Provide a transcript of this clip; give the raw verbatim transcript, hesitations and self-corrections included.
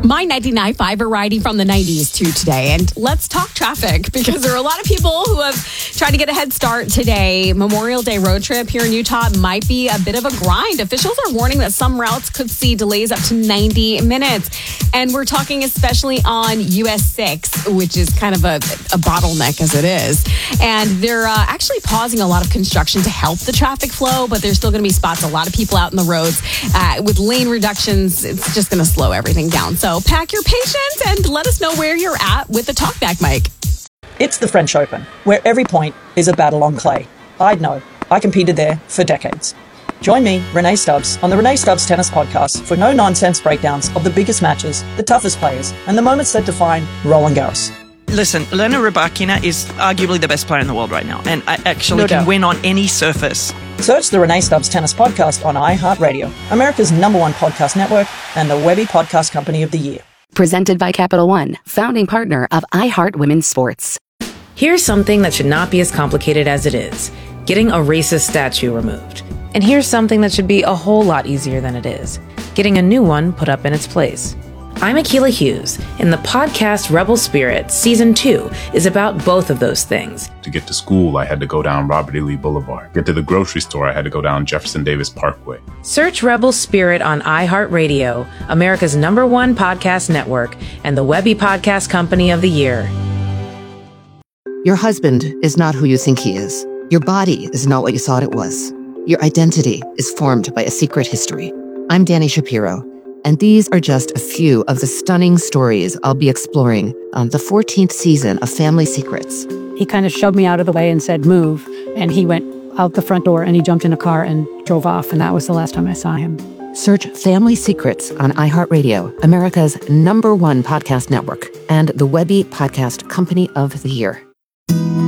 My ninety-nine point five variety from the nineties too today. And let's talk traffic because there are a lot of people who have tried to get a head start today. Memorial Day road trip here in Utah might be a bit of a grind. Officials are warning that some routes could see delays up to ninety minutes. And we're talking especially on U S six, which is kind of a, a bottleneck as it is. And they're uh, actually pausing a lot of construction to help the traffic flow, but there's still going to be spots, a lot of people out in the roads. Uh, with lane reductions, it's just going to slow everything down. So pack your patience and let us know where you're at with the talkback mic. It's the French Open, where every point is a battle on clay. I'd know. I competed there for decades. Join me, Renee Stubbs, on the Renee Stubbs Tennis Podcast for no-nonsense breakdowns of the biggest matches, the toughest players, and the moments that define Roland Garros. Listen, Elena Rybakina is arguably the best player in the world right now, and I actually No can doubt. win on any surface. Search the Renee Stubbs Tennis Podcast on iHeartRadio, America's number one podcast network, and the Webby Podcast Company of the Year. Presented by Capital One, founding partner of iHeart Women's Sports. Here's something that should not be as complicated as it is. Getting a racist statue removed. And here's something that should be a whole lot easier than it is. Getting a new one put up in its place. I'm Akilah Hughes, and the podcast Rebel Spirit Season two is about both of those things. To get to school, I had to go down Robert E. Lee Boulevard. Get to the grocery store, I had to go down Jefferson Davis Parkway. Search Rebel Spirit on iHeartRadio, America's number one podcast network, and the Webby Podcast Company of the Year. Your husband is not who you think he is. Your body is not what you thought it was. Your identity is formed by a secret history. I'm Dani Shapiro, and these are just a few of the stunning stories I'll be exploring on the fourteenth season of Family Secrets. He kind of shoved me out of the way and said, move. And he went out the front door and he jumped in a car and drove off. And that was the last time I saw him. Search Family Secrets on iHeartRadio, America's number one podcast network, and the Webby Podcast Company of the Year.